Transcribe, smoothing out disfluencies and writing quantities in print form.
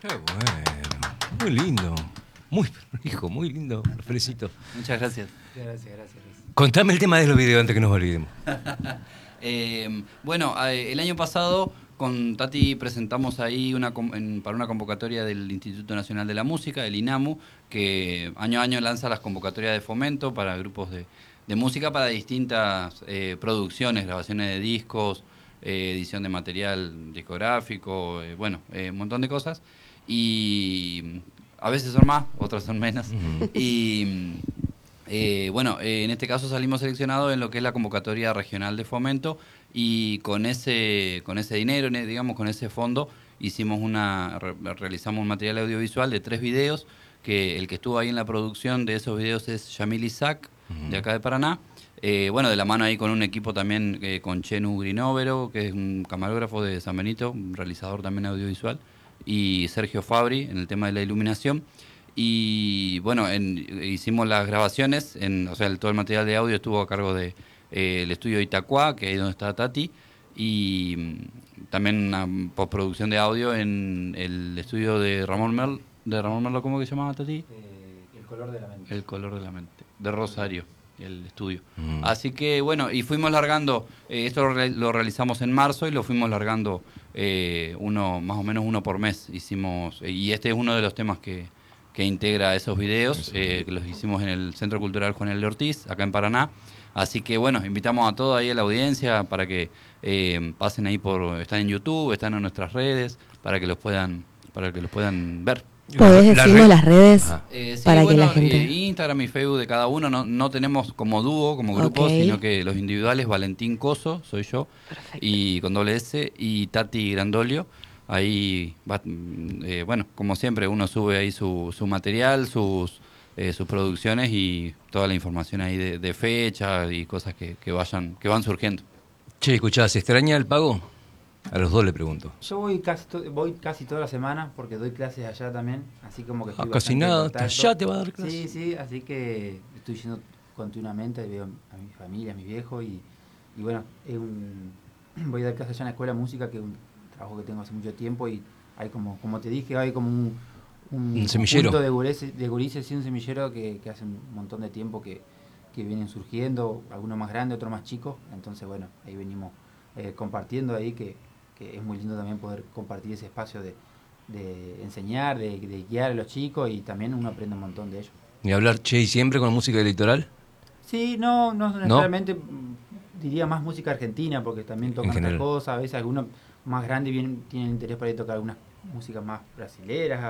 Qué bueno. Muy lindo. Muy prolijo, muy lindo. Lo felicito. Muchas gracias. Gracias. Contame el tema de los videos antes que nos olvidemos. El año pasado con Tati presentamos ahí para una convocatoria del Instituto Nacional de la Música, el INAMU, que año a año lanza las convocatorias de fomento para grupos de música para distintas producciones, grabaciones de discos, edición de material discográfico, un montón de cosas. Y a veces son más, otras son menos. Uh-huh. Y en este caso salimos seleccionados en lo que es la convocatoria regional de fomento, y con ese dinero, digamos, con ese fondo, realizamos un material audiovisual de 3 videos, que el que estuvo ahí en la producción de esos videos es Yamil Isaac, Uh-huh. de acá de Paraná. De la mano ahí con un equipo también, con Chenu Grinovero, que es un camarógrafo de San Benito, un realizador también audiovisual, y Sergio Fabri en el tema de la iluminación. Y hicimos las grabaciones, todo el material de audio estuvo a cargo de el estudio Itacuá, que es ahí donde está Tati, y también una postproducción de audio en el estudio de Ramón Merlo, ¿cómo que se llamaba, Tati? El color de la mente. El color de la mente, de Rosario, el estudio. Mm. Así que y fuimos largando, esto lo realizamos en marzo y lo fuimos largando más o menos uno por mes hicimos, y este es uno de los temas que integra esos videos, que los hicimos en el Centro Cultural Juan L. Ortiz, acá en Paraná. Así que invitamos a toda ahí a la audiencia para que pasen ahí están en YouTube, están en nuestras redes, para que los puedan ver. ¿Podés decirnos las redes para que la gente...? Instagram y Facebook de cada uno, no tenemos como dúo, como grupo, sino que los individuales, Valentín Coso, soy yo, perfecto, y con doble S, y Tati Grandolio. Ahí va, como siempre, uno sube ahí su material, sus producciones y toda la información ahí de fecha y cosas que van surgiendo. Che, escuchá, ¿se extraña el pago? A los dos le pregunto. Yo voy casi toda la semana porque doy clases allá también, así como que estoy casi nada, hasta allá te va a dar clases. Sí, así que estoy yendo continuamente, veo a mi familia, a mis viejos y voy a dar clases allá en la escuela de música, que es un trabajo que tengo hace mucho tiempo, y hay como te dije, hay como un semillero de gurises, y un semillero que hace un montón de tiempo que vienen surgiendo, algunos más grandes, otros más chicos. Entonces ahí venimos compartiendo ahí, que es muy lindo también poder compartir ese espacio de enseñar, de guiar a los chicos, y también uno aprende un montón de ellos. ¿Y hablar, y siempre con música del litoral? Sí, no necesariamente, diría más música argentina, porque también tocan otras cosas. A veces algunos más grandes tienen interés para ir a tocar algunas músicas más brasileras,